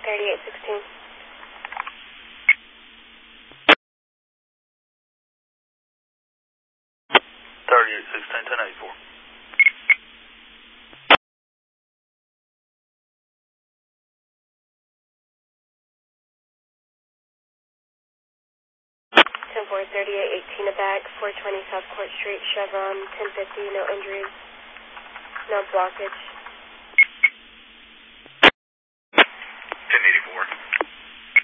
3816. 3816, 1084. 10-4, 3818 aback, 420 South Court Street, Chevron, 1050, no injuries, no blockage.